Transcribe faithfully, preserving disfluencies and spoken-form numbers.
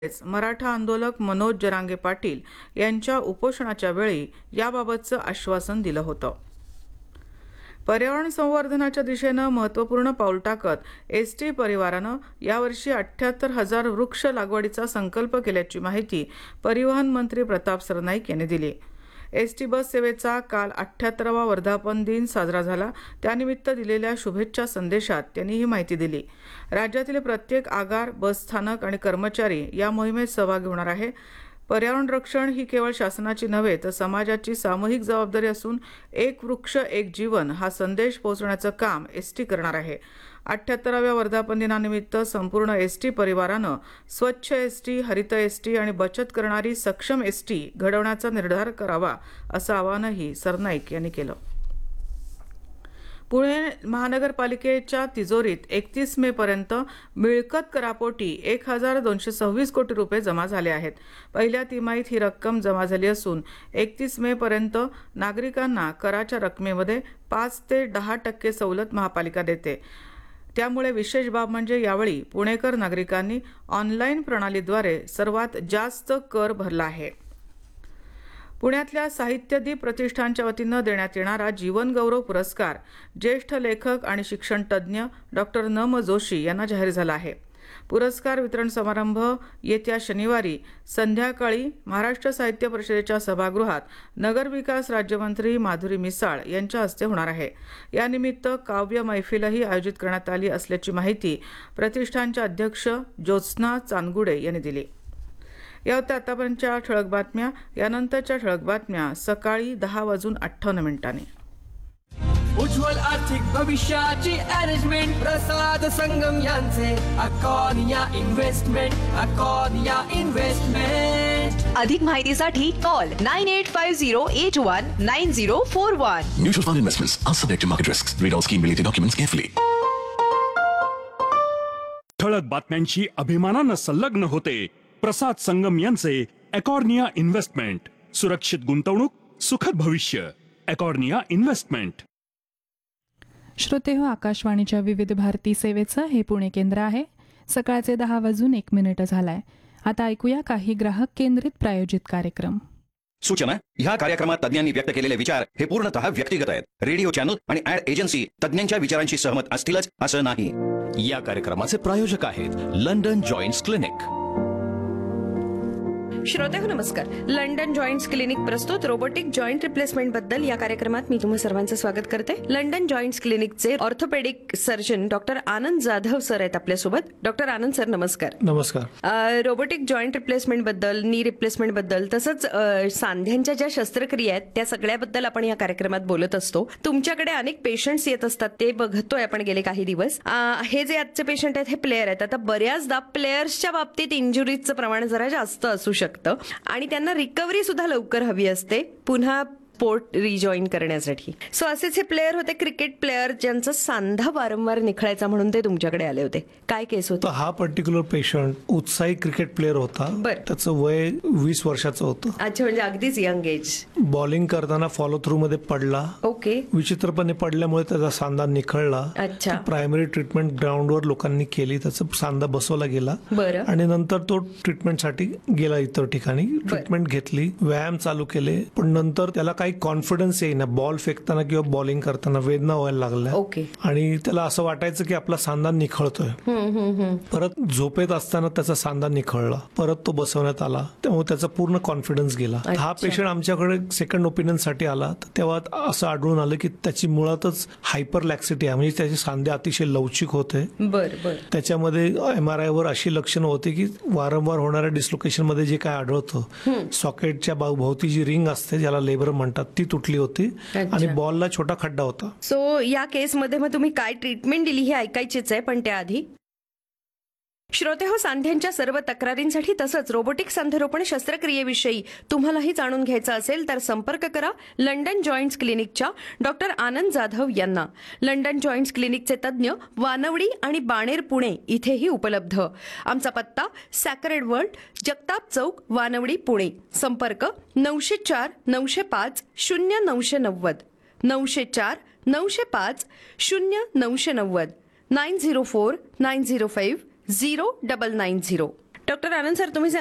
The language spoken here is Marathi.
मराठा आंदोलक मनोज जरांगे पाटील यांच्या उपोषणाच्या वेळी याबाबतचं आश्वासन दिलं होतं. पर्यावरण संवर्धनाच्या दिशेनं महत्त्वपूर्ण पाऊल टाकत एस टी परिवारानं यावर्षी अठ्ठ्याहत्तर हजार वृक्ष लागवडीचा संकल्प केल्याची माहिती परिवहन मंत्री प्रताप सरनाईक यांनी दिली. एस टी बस सेवेचा काल अठ्ठ्याहत्तरावा वर्धापन दिन साजरा झाला. त्यानिमित्त दिलेल्या शुभेच्छा संदेशात त्यांनी ही माहिती दिली. राज्यातील प्रत्येक आगार, बस स्थानक आणि कर्मचारी या मोहिमेत सहभागी होणार आहे. पर्यावरण रक्षण ही केवळ शासनाची नव्हे तर समाजाची सामूहिक जबाबदारी असून एक वृक्ष एक जीवन हा संदेश पोहोचवण्याचं काम एस टी करणार आहे. अठ्ठ्याहत्तराव्या वर्धापन दिनानिमित्त संपूर्ण एस टी परिवारानं स्वच्छ एस टी, हरित एस टी आणि बचत करणारी सक्षम एस टी घडवण्याचा निर्धार करावा असं आवाहनही सरनाईक यांनी केलं. पुणे महानगरपालिकेच्या तिजोरीत एकतीस मे पर्यंत मिळकत करापोटी एक हजार दोनशे सव्वीस कोटी रुपये जमा झाले आहेत. पहिल्या तिमाहीत ही रक्कम जमा झाली असून एकतीस मे पर्यंत नागरिकांना कराच्या रकमेमध्ये पाच ते दहा टक्के सवलत महापालिका देते. त्यामुळे विशेष बाब म्हणजे यावेळी पुणेकर नागरिकांनी ऑनलाईन प्रणालीद्वारे सर्वात जास्त कर भरला आहे. पुण्यातल्या साहित्यदीप प्रतिष्ठानच्या वतीनं देण्यात येणारा जीवनगौरव पुरस्कार ज्येष्ठ लेखक आणि शिक्षण तज्ज्ञ डॉक्टर न म जोशी यांना जाहीर झाला आहे. पुरस्कार वितरण समारंभ येत्या शनिवारी संध्याकाळी महाराष्ट्र साहित्य परिषदेच्या सभागृहात नगरविकास राज्यमंत्री माधुरी मिसाळ यांच्या हस्ते होणार आहे. यानिमित्त काव्य मैफिलही आयोजित करण्यात आली असल्याची माहिती प्रतिष्ठानच्या अध्यक्ष ज्योत्स्ना चांदगुडे यांनी दिली. या होत्या आतापर्यंतच्या ठळक बातम्या. यानंतरच्या ठळक बातम्या सकाळी दहा वाजून अठ्ठावन्न मिनिटांनी. उज्ज्वल आर्थिक भविष्याची अरेंजमेंट प्रसाद संगम यांचे अकॉनिया इन्व्हेस्टमेंट अकॉनिया इन्व्हेस्टमेंट. अधिक माहितीसाठी call nine eight five zero eight one nine zero four one. Mutual fund investments are subject to market risks. Read all scheme related documents carefully. ठळक बातम्यांची अभिमानानं संलग्न होते प्रसाद संगम यांचे अकॉर्निया इन्व्हेस्टमेंट. सुरक्षित गुंतवणूक, सुखद भविष्य. अकॉर्निया इन्व्हेस्टमेंट. श्रोते हो, आकाशवाणीच्या विविध भारती सेवेचं हे पुणे केंद्र आहे. सकाळचे दहा वाजून एक मिनिट झालाय. आता ऐकूया काही ग्राहक केंद्रित प्रायोजित कार्यक्रम. सूचना: ह्या कार्यक्रमात तज्ञांनी व्यक्त केलेले विचार हे पूर्णतः व्यक्तिगत आहेत. रेडिओ चॅनल आणि ऍड एजन्सी तज्ञांच्या विचारांशी सहमत असतीलच असं नाही. या कार्यक्रमाचे प्रायोजक आहेत लंडन जॉईंट्स क्लिनिक. श्रोते हो नमस्कार. लंडन जॉईंट्स क्लिनिक प्रस्तुत रोबोटिक जॉईंट रिप्लेसमेंट बद्दल या कार्यक्रमात मी तुम्हा सर्वांचं स्वागत करते. London joints क्लिनिकचे orthopaedic surgeon doctor आनंद जाधव सर आहेत आपल्यासोबत. डॉक्टर आनंद सर नमस्कार. नमस्कार. रोबोटिक जॉईंट रिप्लेसमेंट बद्दल, नी रिप्लेसमेंट बद्दल, तसंच सांध्यांच्या ज्या शस्त्रक्रिया आहेत त्या सगळ्याबद्दल आपण या कार्यक्रमात बोलत असतो. तुमच्याकडे अनेक पेशंट्स येत असतात, ते बघतोय आपण गेले काही दिवस. हे जे आजचे पेशंट आहेत हे प्लेयर आहेत. आता बऱ्याचदा प्लेयर्सच्या बाबतीत इंजुरीजचं प्रमाण जरा जास्त असू शकतं आणि त्यांना रिकव्हरी सुद्धा लवकर हवी असते पुन्हा स्पोर्ट रिजॉईन करण्यासाठी. सो असेच हे प्लेयर होते, क्रिकेट प्लेयर, ज्यांचा सांधा वारंवार निखळायचा म्हणून ते तुमच्याकडे आले होते. काय केस होतं? हा पर्टिक्युलर पेशंट उत्साही क्रिकेट प्लेयर होता. त्याचं वय वीस वर्षाचं होतं. अच्छा, म्हणजे अगदीच यंग एज. बॉलिंग करताना फॉलो थ्रू मध्ये पडला. ओके. विचित्रपणे पडल्यामुळे त्याचा सांधा निखळला. अच्छा. प्रायमरी ट्रीटमेंट ग्राउंडवर लोकांनी केली, त्याचा सांधा बसवला गेला. बरं. आणि नंतर तो ट्रीटमेंटसाठी गेला इतर ठिकाणी. ट्रीटमेंट घेतली, व्यायाम चालू केले, पण नंतर त्याला काही कॉन्फिडन्स येईना. बॉल फेकताना किंवा बॉलिंग करताना वेदना व्हायला लागल्या. ओके. आणि त्याला असं वाटायचं की आपला सांधा निखळतोय. परत झोपेत असताना त्याचा सांधा निखळला. परत तो बसवण्यात आला, त्यामुळे त्याचा पूर्ण कॉन्फिडन्स गेला. हा पेशंट आमच्याकडे सेकंड ओपिनियन साठी आला. तेव्हा असं आढळून आलं की त्याची मुळातच हायपर लॅक्सिटी आहे, म्हणजे त्याचे सांधे अतिशय लवचिक होते. त्याच्यामध्ये एम आर आय वर अशी लक्षणं होती की वारंवार होणाऱ्या डिस्लोकेशन मध्ये जे काय आढळतं, सॉकेटच्या भोवती जी रिंग असते ज्याला लेबर म्हणतात ती तुटली होती आणि बॉलला छोटा खड्डा होता. सो या केसमध्ये मग तुम्ही काय ट्रीटमेंट दिली हे ऐकायचीच आहे, पण त्याआधी श्रोते हो, सांध्यांच्या सर्व तक्रारींसाठी तसंच रोबोटिक सांधेरोपण शस्त्रक्रियेविषयी तुम्हालाही जाणून घ्यायचं असेल तर संपर्क करा लंडन जॉईंट्स क्लिनिकच्या डॉक्टर आनंद जाधव यांना. लंडन जॉईंट्स क्लिनिकचे तज्ज्ञ वानवडी आणि बाणेर पुणे इथेही उपलब्ध. आमचा पत्ता सॅक्रेड वर्ल्ड, जगताप चौक, वानवडी, पुणे. संपर्क नऊशे चार नऊशे पाच शून्य नऊशे नव्वद नऊशे चार नऊशे पाच शून्य नऊशे नव्वद nine zero four nine zero five zero double nine zero. Doctor आनंद सर तुम्ही सांगा